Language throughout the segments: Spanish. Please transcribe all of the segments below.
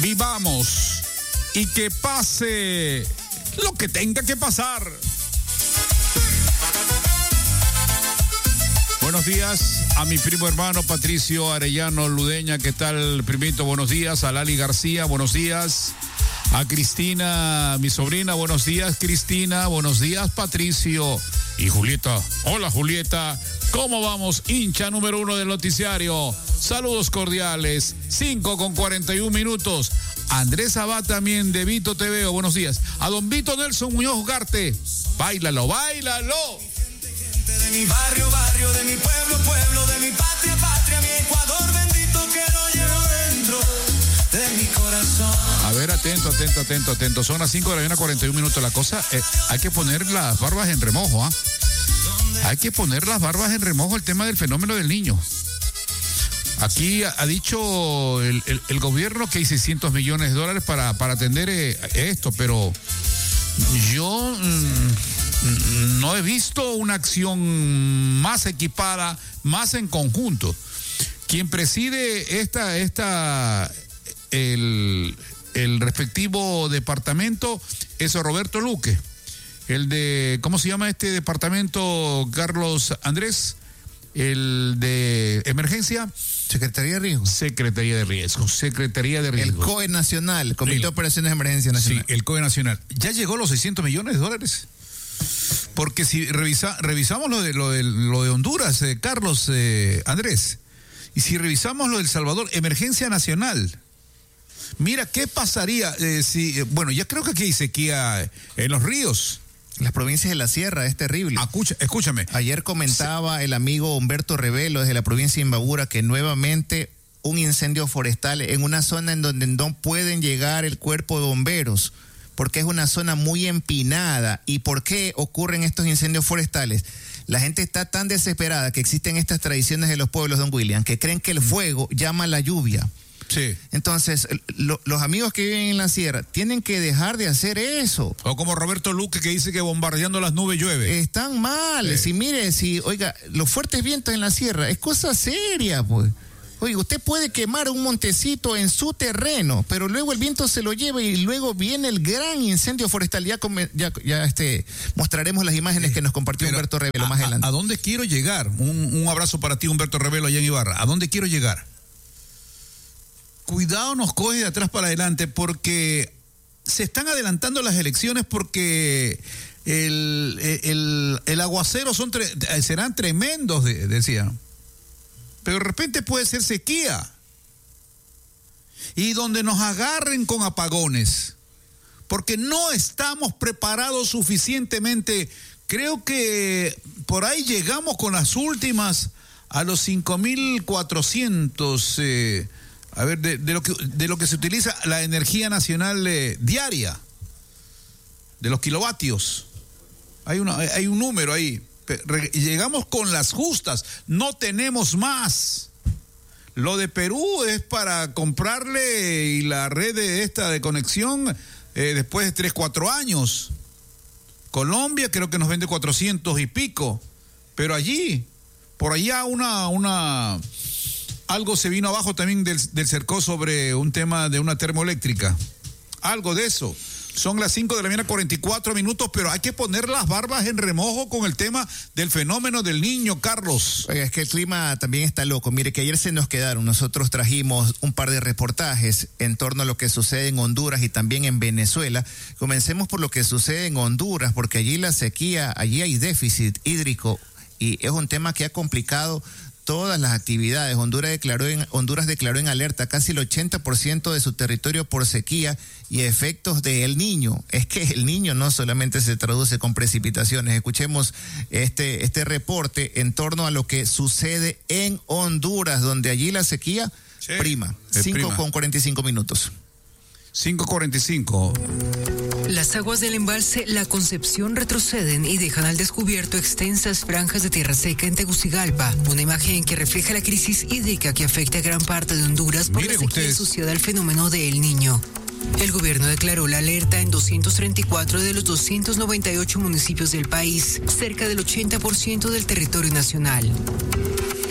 vivamos y que pase lo que tenga que pasar. Buenos días a mi primo hermano Patricio Arellano Ludeña. ¿Qué tal, primito? Buenos días. A Lali García, buenos días. A Cristina, mi sobrina, buenos días, Cristina. Buenos días, Patricio. Y Julieta. Hola, Julieta. ¿Cómo vamos? Hincha número 1 del noticiario. Saludos cordiales. 5:41. Andrés Abad también de Vito TV. Buenos días. A don Vito Nelson Muñoz Ugarte. Báilalo, báilalo. De mi barrio, barrio, de mi pueblo, pueblo, de mi patria, patria, mi Ecuador bendito que lo llevo dentro de mi corazón. A ver, atento. Son las 5:41. La cosa, hay que poner las barbas en remojo, ¿ah? Hay que poner las barbas en remojo el tema del fenómeno del niño. Aquí ha dicho el gobierno que hay $600 millones para atender esto, pero yo no he visto una acción más equipada, más en conjunto. Quien preside el respectivo departamento es Roberto Luque. El de, ¿cómo se llama este departamento, Carlos Andrés? El de emergencia. Secretaría de Riesgo. El COE Nacional, Comité de Operaciones de Emergencia Nacional. Sí, el COE Nacional. ¿Ya llegó los $600 millones? Porque si revisamos lo de Honduras, Carlos Andrés, y si revisamos lo de El Salvador, emergencia nacional. Mira, ¿qué pasaría bueno, ya creo que aquí hay sequía en los ríos? Las provincias de la Sierra, es terrible. Escúchame. Ayer comentaba el amigo Humberto Revelo desde la provincia de Imbabura que nuevamente un incendio forestal en una zona en donde no pueden llegar el cuerpo de bomberos, porque es una zona muy empinada. ¿Y por qué ocurren estos incendios forestales? La gente está tan desesperada que existen estas tradiciones de los pueblos, don William, que creen que el fuego llama a la lluvia. Sí. Entonces, los amigos que viven en la sierra tienen que dejar de hacer eso. O como Roberto Luque que dice que bombardeando las nubes llueve. Están mal. Sí. Oiga, los fuertes vientos en la sierra es cosa seria, pues. Oiga, usted puede quemar un montecito en su terreno, pero luego el viento se lo lleva y luego viene el gran incendio forestal. Ya mostraremos las imágenes que nos compartió Humberto Revelo más adelante. ¿A dónde quiero llegar? Un abrazo para ti, Humberto Revelo, allá en Ibarra. ¿A dónde quiero llegar? Cuidado, nos coge de atrás para adelante porque se están adelantando las elecciones porque el aguacero serán tremendos, decían. Pero de repente puede ser sequía. Y donde nos agarren con apagones. Porque no estamos preparados suficientemente. Creo que por ahí llegamos con las últimas a los 5.400... A ver, de lo que se utiliza la energía nacional diaria, de los kilovatios. Hay un número ahí. Llegamos con las justas, no tenemos más. Lo de Perú es para comprarle y la red de conexión después de 3-4 años. Colombia creo que nos vende 400 y pico, pero por allá algo se vino abajo también del Cercó sobre un tema de una termoeléctrica. Algo de eso. Son las 5:44, pero hay que poner las barbas en remojo con el tema del fenómeno del niño, Carlos. Oiga, es que el clima también está loco. Mire que ayer se nos quedaron. Nosotros trajimos un par de reportajes en torno a lo que sucede en Honduras y también en Venezuela. Comencemos por lo que sucede en Honduras, porque allí la sequía, allí hay déficit hídrico y es un tema que ha complicado todas las actividades. Honduras declaró en alerta casi el 80% de su territorio por sequía y efectos de El Niño. Es que El Niño no solamente se traduce con precipitaciones. Escuchemos este reporte en torno a lo que sucede en Honduras, donde allí la sequía prima. 5:45. 5:45. Las aguas del embalse La Concepción retroceden y dejan al descubierto extensas franjas de tierra seca en Tegucigalpa, una imagen que refleja la crisis hídrica que afecta a gran parte de Honduras por la sequía asociada al fenómeno de El Niño. El gobierno declaró la alerta en 234 de los 298 municipios del país, cerca del 80% del territorio nacional.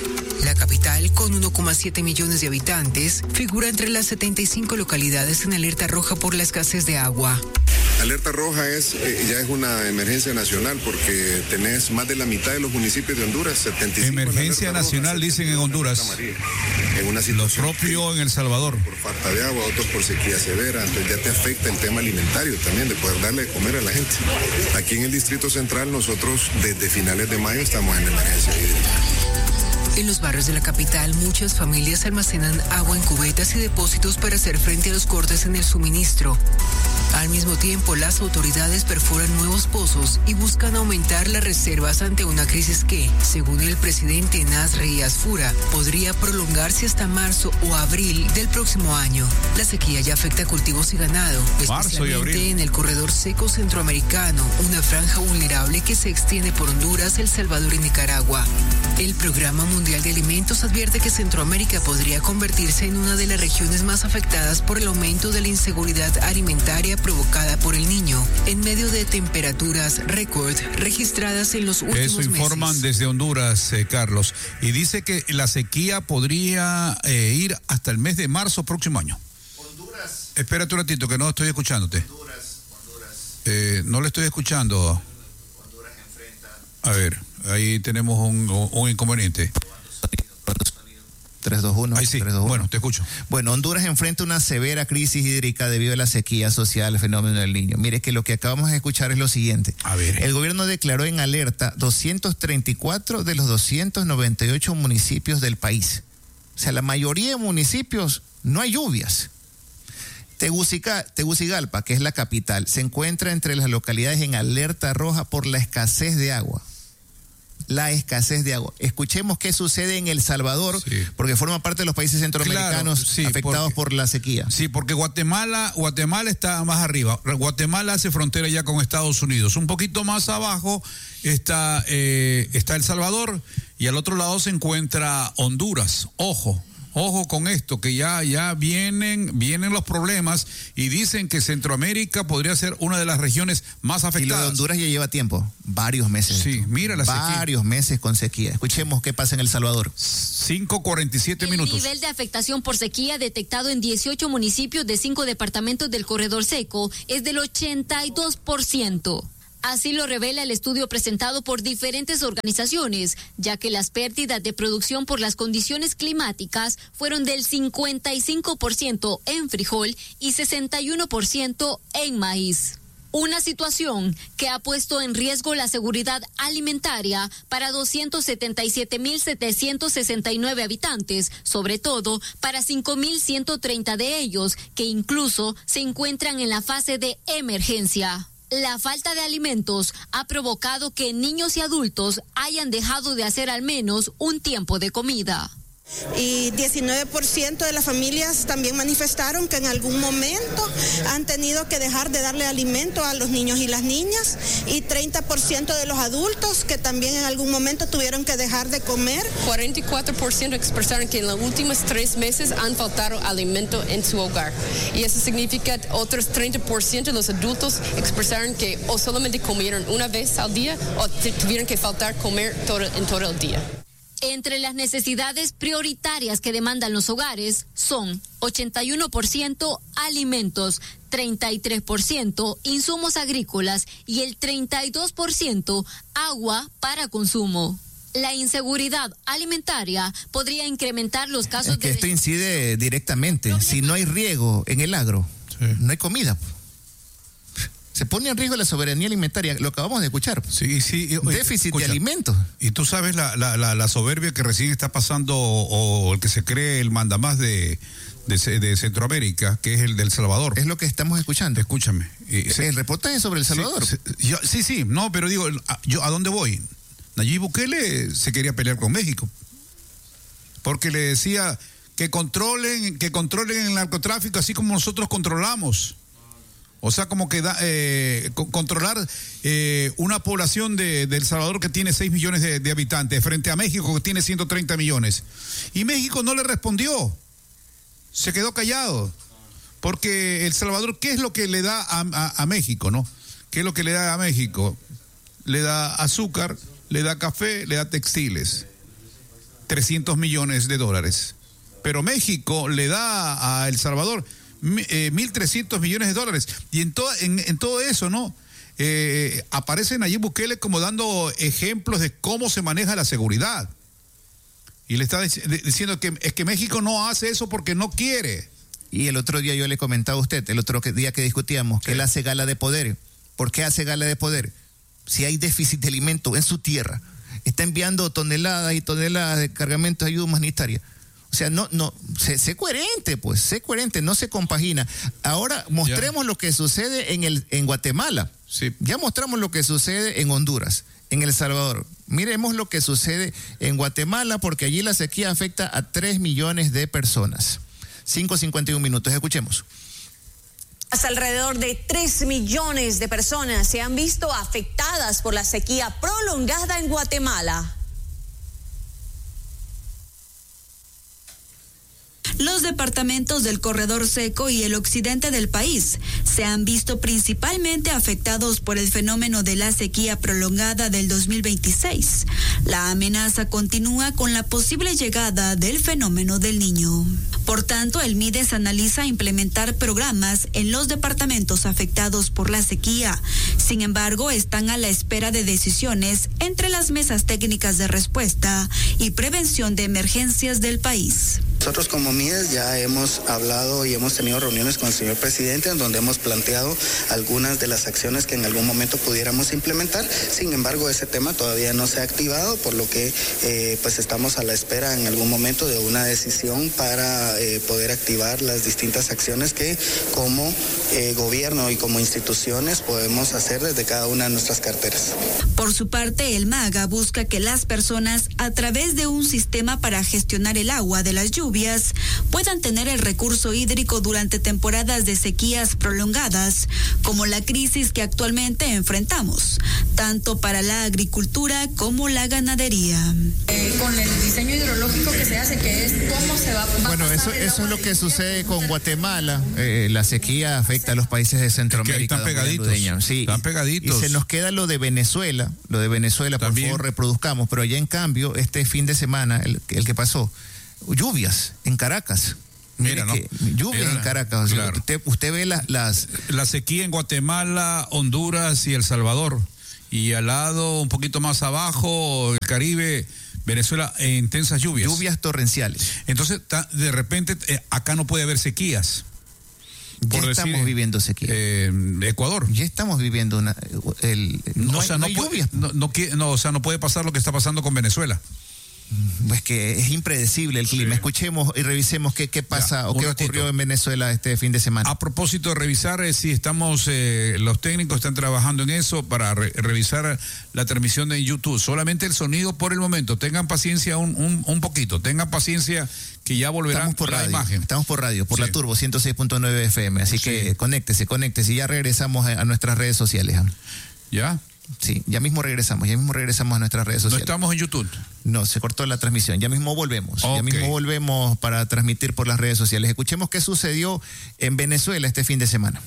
La capital, con 1,7 millones de habitantes, figura entre las 75 localidades en alerta roja por la escasez de agua. Alerta roja ya es una emergencia nacional porque tenés más de la mitad de los municipios de Honduras, 75. Emergencia nacional, roja, dicen en Honduras. En una situación lo propio en El Salvador. Por falta de agua, otros por sequía severa, entonces ya te afecta el tema alimentario también, de poder darle de comer a la gente. Aquí en el Distrito Central nosotros desde finales de mayo estamos en emergencia hídrica. En los barrios de la capital, muchas familias almacenan agua en cubetas y depósitos para hacer frente a los cortes en el suministro. Al mismo tiempo, las autoridades perforan nuevos pozos y buscan aumentar las reservas ante una crisis que, según el presidente Nasri Asfura, podría prolongarse hasta marzo o abril del próximo año. La sequía ya afecta a cultivos y ganado, especialmente en el corredor seco centroamericano, una franja vulnerable que se extiende por Honduras, El Salvador y Nicaragua. El Programa Mundial de Alimentos advierte que Centroamérica podría convertirse en una de las regiones más afectadas por el aumento de la inseguridad alimentaria provocada por el Niño, en medio de temperaturas récord registradas en los últimos meses. Eso informan desde Honduras, Carlos. Y dice que la sequía podría ir hasta el mes de marzo próximo año. Honduras. Espérate un ratito, que no estoy escuchándote. Honduras. No le estoy escuchando. Honduras enfrenta. A ver, ahí tenemos un inconveniente. 321. Ahí sí. 321. Bueno, te escucho. Bueno, Honduras enfrenta una severa crisis hídrica debido a la sequía asociada al fenómeno del Niño. Mire que lo que acabamos de escuchar es lo siguiente. A ver. El gobierno declaró en alerta 234 de los 298 municipios del país. O sea, la mayoría de municipios no hay lluvias. Tegucigalpa, que es la capital, se encuentra entre las localidades en alerta roja por la escasez de agua. La escasez de agua. Escuchemos qué sucede en El Salvador, sí, porque forma parte de los países centroamericanos, claro, sí, afectados por la sequía. Sí, porque Guatemala está más arriba. Guatemala hace frontera ya con Estados Unidos. Un poquito más abajo está El Salvador y al otro lado se encuentra Honduras. Ojo con esto, que ya vienen los problemas y dicen que Centroamérica podría ser una de las regiones más afectadas. Y lo de Honduras ya lleva tiempo, varios meses. Sí, mira la sequía. Varios meses con sequía. Escuchemos qué pasa en El Salvador. 5:47 minutos. El nivel de afectación por sequía detectado en 18 municipios de 5 departamentos del corredor seco es del 82%. Así lo revela el estudio presentado por diferentes organizaciones, ya que las pérdidas de producción por las condiciones climáticas fueron del 55% en frijol y 61% en maíz. Una situación que ha puesto en riesgo la seguridad alimentaria para 277.769 habitantes, sobre todo para 5.130 de ellos, que incluso se encuentran en la fase de emergencia. La falta de alimentos ha provocado que niños y adultos hayan dejado de hacer al menos un tiempo de comida. Y 19% de las familias también manifestaron que en algún momento han tenido que dejar de darle alimento a los niños y las niñas, y 30% de los adultos que también en algún momento tuvieron que dejar de comer. 44% expresaron que en los últimos 3 meses han faltado alimento en su hogar, y eso significa que otros 30% de los adultos expresaron que o solamente comieron una vez al día o tuvieron que faltar comer en todo el día. Entre las necesidades prioritarias que demandan los hogares son 81% alimentos, 33% insumos agrícolas y el 32% agua para consumo. La inseguridad alimentaria podría incrementar los casos de... Esto incide directamente. Si no hay riego en el agro, sí, no hay comida. Se pone en riesgo la soberanía alimentaria, lo acabamos de escuchar. Sí. Déficit de alimentos. Y tú sabes la soberbia que recién está pasando, o el que se cree el mandamás de Centroamérica, que es el del Salvador. Es lo que estamos escuchando. Escúchame. El reportaje sobre El Salvador. Sí, no, pero digo, ¿a dónde voy? Nayib Bukele se quería pelear con México, porque le decía que controlen el narcotráfico así como nosotros controlamos. O sea, como que controlar una población de El Salvador que tiene 6 millones de habitantes frente a México que tiene 130 millones. Y México no le respondió. Se quedó callado. Porque El Salvador, ¿qué es lo que le da a México, no? ¿Qué es lo que le da a México? Le da azúcar, le da café, le da textiles. $300 millones. Pero México le da a El Salvador 1.300 millones. Y en todo eso, ¿no? Aparece Nayib Bukele como dando ejemplos de cómo se maneja la seguridad. Y le está diciendo que es que México no hace eso porque no quiere. Y el otro día yo le comentaba a usted, el otro día que discutíamos, que él hace gala de poder. ¿Por qué hace gala de poder? Si hay déficit de alimento en su tierra, está enviando toneladas y toneladas de cargamentos de ayuda humanitaria. O sea, sé coherente, pues, sé coherente, no se compagina. Ahora mostremos lo que sucede en Guatemala. Sí. Ya mostramos lo que sucede en Honduras, en El Salvador. Miremos lo que sucede en Guatemala, porque allí la sequía afecta a 3 millones de personas. 5:51, escuchemos. Hasta alrededor de 3 millones de personas se han visto afectadas por la sequía prolongada en Guatemala. Los departamentos del corredor seco y el occidente del país se han visto principalmente afectados por el fenómeno de la sequía prolongada del 2026. La amenaza continúa con la posible llegada del fenómeno del Niño. Por tanto, el MIDES analiza implementar programas en los departamentos afectados por la sequía. Sin embargo, están a la espera de decisiones entre las mesas técnicas de respuesta y prevención de emergencias del país. Nosotros como MIDES ya hemos hablado y hemos tenido reuniones con el señor presidente en donde hemos planteado algunas de las acciones que en algún momento pudiéramos implementar. Sin embargo, ese tema todavía no se ha activado, por lo que pues estamos a la espera en algún momento de una decisión para poder activar las distintas acciones que como gobierno y como instituciones podemos hacer desde cada una de nuestras carteras. Por su parte, el MAGA busca que las personas, a través de un sistema para gestionar el agua de las lluvias, puedan tener el recurso hídrico durante temporadas de sequías prolongadas, como la crisis que actualmente enfrentamos, tanto para la agricultura como la ganadería. Con el diseño hidrológico que se hace, que es cómo se va a bueno, eso es lo que sucede con Guatemala. La sequía afecta a los países de Centroamérica. Es que ahí están pegaditos. Sí, están pegaditos. Y se nos queda lo de Venezuela. Por favor, reproduzcamos. Pero allá en cambio, este fin de semana, el que pasó, lluvias en Caracas. Mira, ¿no? Lluvias en Caracas. Claro. Usted ve la sequía en Guatemala, Honduras y El Salvador. Y al lado, un poquito más abajo, el Caribe, Venezuela, intensas lluvias. Lluvias torrenciales. Entonces, de repente, acá no puede haber sequías. Ya estamos viviendo sequía. Ecuador. Ya estamos viviendo no hay lluvias. O sea, no puede pasar lo que está pasando con Venezuela. Pues que es impredecible el clima. Sí. Escuchemos y revisemos qué pasa o qué ocurrió en Venezuela este fin de semana. A propósito de revisar, si estamos, los técnicos están trabajando en eso para revisar la transmisión de YouTube. Solamente el sonido por el momento. Tengan paciencia un poquito. Tengan paciencia que ya volverán por la imagen. Estamos por radio, por la Turbo 106.9 FM. Así que conéctese y ya regresamos a nuestras redes sociales. ¿Ya? Sí, ya mismo regresamos a nuestras redes sociales. ¿No estamos en YouTube? No, se cortó la transmisión, ya mismo volvemos. Okay. Ya mismo volvemos para transmitir por las redes sociales. Escuchemos qué sucedió en Venezuela este fin de semana.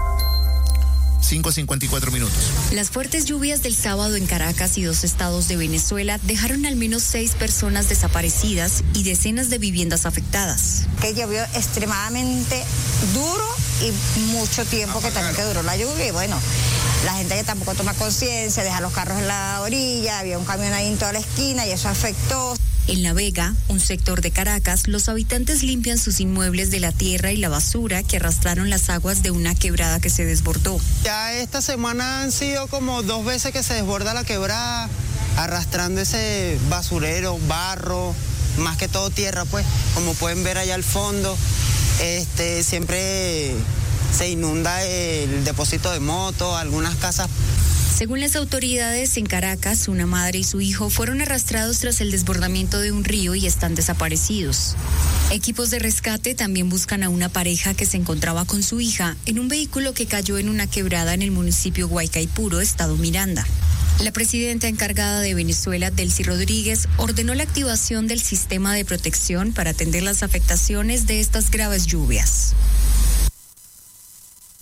5:54. Las fuertes lluvias del sábado en Caracas y 2 estados de Venezuela dejaron al menos 6 personas desaparecidas y decenas de viviendas afectadas. Que llovió extremadamente duro y mucho tiempo que también que duró la lluvia y bueno, la gente que tampoco toma conciencia, deja los carros en la orilla, había un camión ahí en toda la esquina y eso afectó. En La Vega, un sector de Caracas, los habitantes limpian sus inmuebles de la tierra y la basura que arrastraron las aguas de una quebrada que se desbordó. Ya esta semana han sido como 2 veces que se desborda la quebrada, arrastrando ese basurero, barro, más que todo tierra, pues, como pueden ver allá al fondo, siempre se inunda el depósito de motos, algunas casas. Según las autoridades, en Caracas, una madre y su hijo fueron arrastrados tras el desbordamiento de un río y están desaparecidos. Equipos de rescate también buscan a una pareja que se encontraba con su hija en un vehículo que cayó en una quebrada en el municipio Guaycaipuro, estado Miranda. La presidenta encargada de Venezuela, Delcy Rodríguez, ordenó la activación del sistema de protección para atender las afectaciones de estas graves lluvias.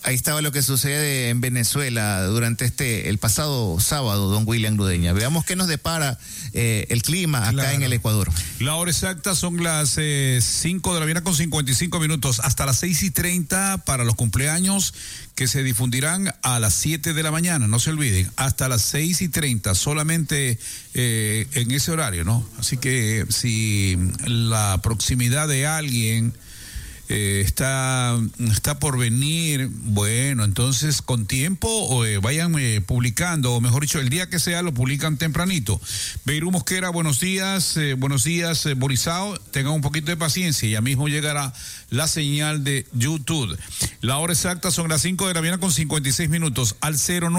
Ahí estaba lo que sucede en Venezuela durante el pasado sábado, don William Ludeña. Veamos qué nos depara el clima acá en el Ecuador. La hora exacta son las 5 de la mañana con 55 minutos, hasta las 6:30 para los cumpleaños que se difundirán a las 7 de la mañana, no se olviden, hasta las 6:30, solamente en ese horario, ¿no? Así que si la proximidad de alguien está por venir, bueno, entonces con tiempo vayan publicando, o mejor dicho, el día que sea lo publican tempranito. Beirú Mosquera, buenos días Borisao, tengan un poquito de paciencia, ya mismo llegará la señal de YouTube. La hora exacta son las 5 de la mañana con 56 minutos, al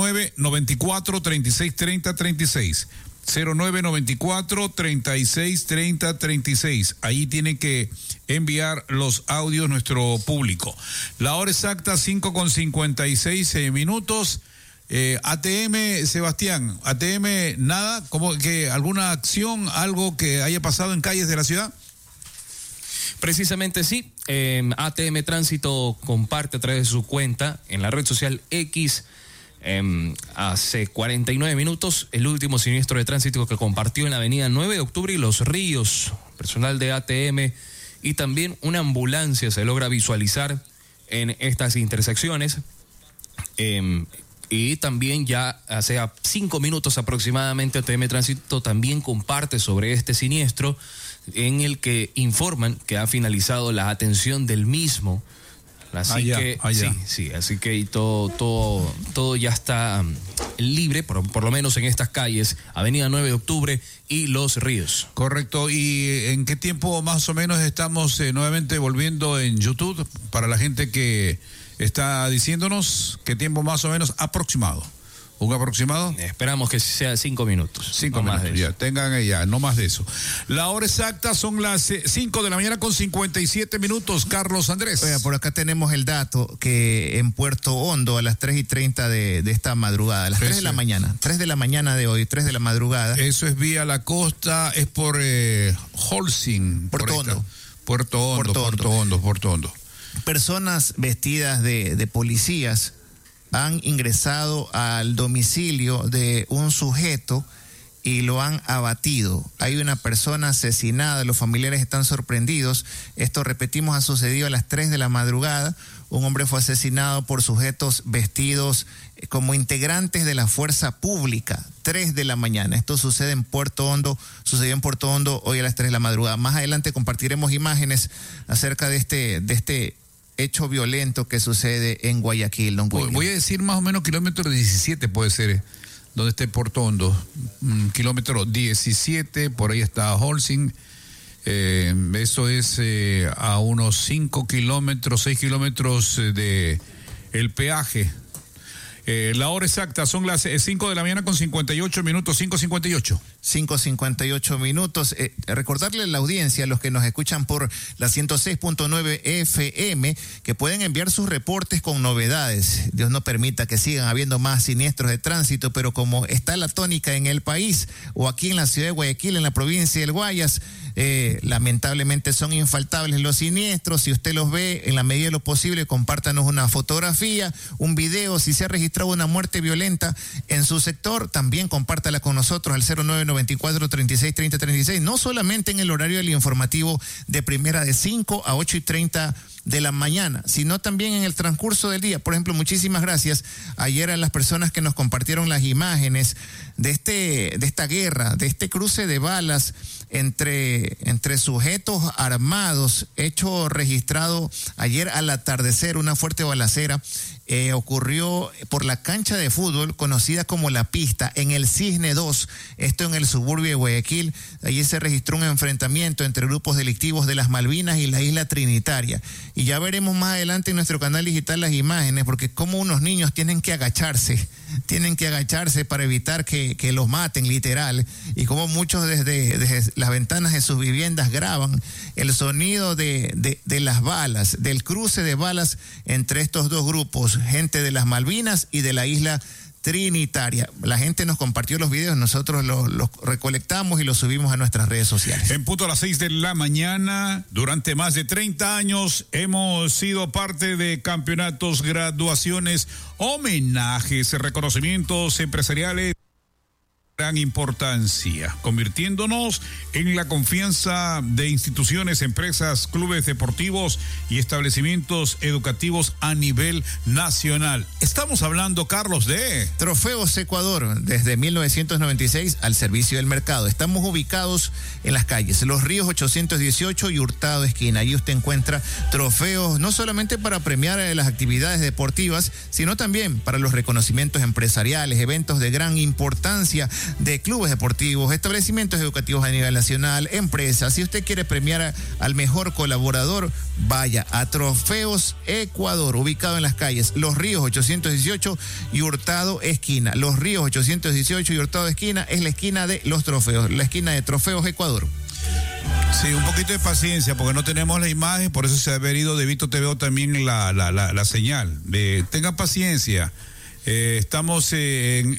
0994-3630-36. 0994-3630-36. Ahí tiene que enviar los audios nuestro público. La hora exacta 5:56 minutos. ATM, Sebastián, ATM, nada, como que alguna acción, algo que haya pasado en calles de la ciudad. Precisamente sí. ATM Tránsito comparte a través de su cuenta en la red social X. Hace 49 minutos el último siniestro de tránsito que compartió en la avenida 9 de octubre y Los Ríos. Personal de ATM y también una ambulancia se logra visualizar en estas intersecciones. Y también ya hace 5 minutos aproximadamente ATM Tránsito también comparte sobre este siniestro, en el que informan que ha finalizado la atención del mismo. Así así que todo ya está libre, por lo menos en estas calles, Avenida 9 de Octubre y Los Ríos. Correcto. ¿Y en qué tiempo más o menos estamos nuevamente volviendo en YouTube? Para la gente que está diciéndonos, ¿qué tiempo más o menos aproximado? ¿Un aproximado? Esperamos que sea 5 minutos. 5 minutos, más ya, tengan ya, no más de eso. La hora exacta son las 5 de la mañana con 57 minutos, Carlos Andrés. Oiga, por acá tenemos el dato que en Puerto Hondo a las 3:30 de esta madrugada, a las 3 de la mañana, 3 de la mañana de hoy, 3 de la madrugada. Eso es vía la costa, es por Holcim. Puerto Hondo. Puerto Hondo. Personas vestidas de policías han ingresado al domicilio de un sujeto y lo han abatido. Hay una persona asesinada, los familiares están sorprendidos. Esto, repetimos, ha sucedido a las 3 de la madrugada. Un hombre fue asesinado por sujetos vestidos como integrantes de la fuerza pública, 3 de la mañana. Esto sucedió en Puerto Hondo hoy a las 3 de la madrugada. Más adelante compartiremos imágenes acerca de este hecho violento que sucede en Guayaquil, don William. Voy a decir más o menos kilómetro 17 puede ser, donde está Puerto Hondo. Kilómetro 17, por ahí está Holcim. Eso es a unos 6 kilómetros de el peaje. La hora exacta son las 5 de la mañana con 58 minutos, 5:58. 5:58 minutos. Recordarle a la audiencia, a los que nos escuchan por la 106.9 FM, que pueden enviar sus reportes con novedades. Dios no permita que sigan habiendo más siniestros de tránsito, pero como está la tónica en el país, o aquí en la ciudad de Guayaquil, en la provincia del Guayas, lamentablemente son infaltables los siniestros. Si usted los ve, en la medida de lo posible, compártanos una fotografía, un video. Si se ha registrado una muerte violenta en su sector, también compártala con nosotros al 0994-3630-36, no solamente en el horario del informativo de primera de 5 a 8:30 de la mañana, sino también en el transcurso del día. Por ejemplo, muchísimas gracias ayer a las personas que nos compartieron las imágenes de esta guerra, de este cruce de balas entre sujetos armados, hecho registrado ayer al atardecer. Una fuerte balacera ocurrió por la cancha de fútbol conocida como La Pista, en el Cisne 2, esto en el suburbio de Guayaquil. Allí se registró un enfrentamiento entre grupos delictivos de las Malvinas y la isla Trinitaria. Y ya veremos más adelante en nuestro canal digital las imágenes, porque como unos niños tienen que agacharse para evitar que los maten, literal, y como muchos desde las ventanas de sus viviendas graban el sonido de las balas, del cruce de balas entre estos dos grupos, gente de las Malvinas y de la isla Trinitaria. La gente nos compartió los videos, nosotros los recolectamos y los subimos a nuestras redes sociales. En punto a las 6 de la mañana, durante más de 30 años, hemos sido parte de campeonatos, graduaciones, homenajes, reconocimientos empresariales. Gran importancia, convirtiéndonos en la confianza de instituciones, empresas, clubes deportivos y establecimientos educativos a nivel nacional. Estamos hablando, Carlos, de Trofeos Ecuador, desde 1996 al servicio del mercado. Estamos ubicados en las calles Los Ríos 818 y Hurtado esquina. Allí usted encuentra trofeos no solamente para premiar las actividades deportivas, sino también para los reconocimientos empresariales, eventos de gran importancia de clubes deportivos, establecimientos educativos a nivel nacional, empresas. Si usted quiere premiar al mejor colaborador, vaya a Trofeos Ecuador, ubicado en las calles Los Ríos 818 y Hurtado esquina. Los Ríos 818 y Hurtado esquina es la esquina de los trofeos, la esquina de Trofeos Ecuador. Sí, un poquito de paciencia porque no tenemos la imagen, por eso se ha venido de Vito TV también la señal. Tengan paciencia. Estamos en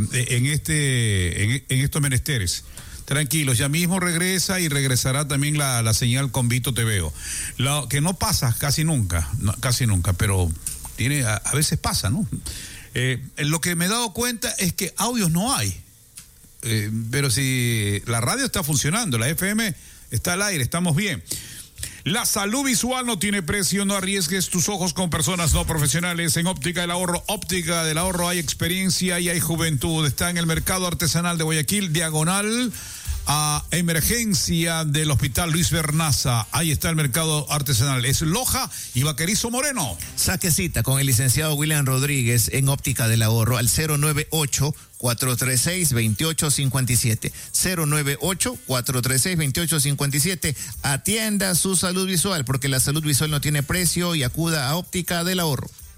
estos menesteres. Tranquilos, ya mismo regresa y regresará también la señal con Vito TV. Lo que no pasa casi nunca, pero a veces pasa, ¿no? Lo que me he dado cuenta es que audios no hay. Pero si la radio está funcionando, la FM está al aire, estamos bien. La salud visual no tiene precio, no arriesgues tus ojos con personas no profesionales. En Óptica del Ahorro, Óptica del Ahorro hay experiencia y hay juventud. Está en el Mercado Artesanal de Guayaquil, diagonal a emergencia del Hospital Luis Bernaza. Ahí está el Mercado Artesanal. Es Loja y Vaquerizo Moreno. Saque cita con el licenciado William Rodríguez en Óptica del Ahorro al 098-436-2857. 098-436-2857. Atienda su salud visual, porque la salud visual no tiene precio, y acuda a Óptica del Ahorro.